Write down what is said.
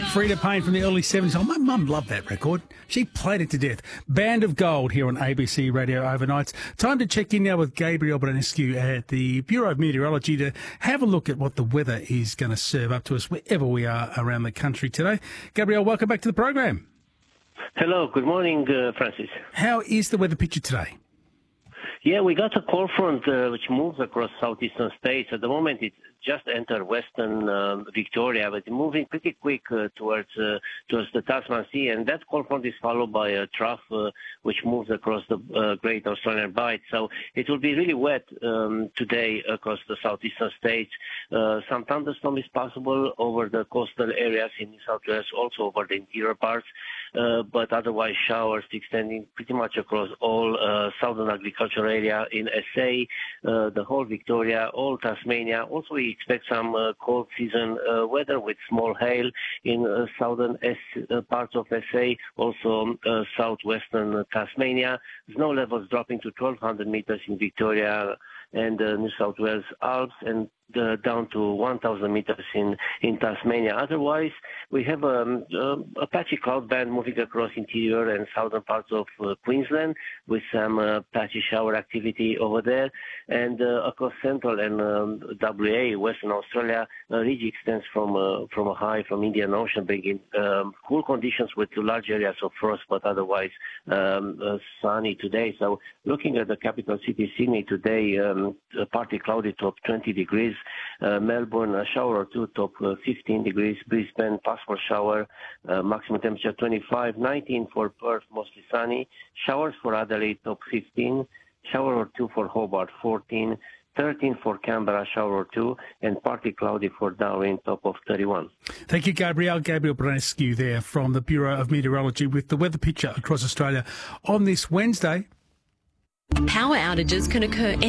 Frida Payne from the early 70s. Oh, my mum loved that record. She played it to death. Band of Gold here on ABC Radio Overnights. Time to check in now with Gabriel Branescu at the Bureau of Meteorology to have a look at what the weather is going to serve up to us wherever we are around the country today. Gabriel, welcome back to the program. Hello, good morning, Francis. How is the weather picture today? Yeah, we got a cold front which moves across southeastern states. At the moment, it just entered western Victoria, but moving pretty quick towards the Tasman Sea. And that cold front is followed by a trough which moves across the Great Australian Bight. So it will be really wet today across the southeastern states. Some thunderstorm is possible over the coastal areas in New South Wales, also over the interior parts. But otherwise showers extending pretty much across all southern agricultural area in SA, the whole Victoria, all Tasmania. Also, we expect some cold season weather with small hail in southern parts of SA, also southwestern Tasmania. Snow levels dropping to 1,200 meters in Victoria and New South Wales Alps, and down to 1,000 meters in Tasmania. Otherwise, we have a patchy cloud band moving across interior and southern parts of Queensland with some patchy shower activity over there. And across central and WA, Western Australia, ridge extends from a high from Indian Ocean, bringing cool conditions with large areas of frost, but otherwise sunny today. So looking at the capital city, Sydney, today, partly cloudy, top 20 degrees. Melbourne, a shower or two, top 15 degrees. Brisbane, possible shower, maximum temperature 25. 19 for Perth, mostly sunny. Showers for Adelaide, top 15. Shower or two for Hobart, 14. 13 for Canberra, shower or two, and partly cloudy for Darwin, top of 31. Thank you, Gabriel. Gabriel Branescu there from the Bureau of Meteorology with the weather picture across Australia on this Wednesday. Power outages can occur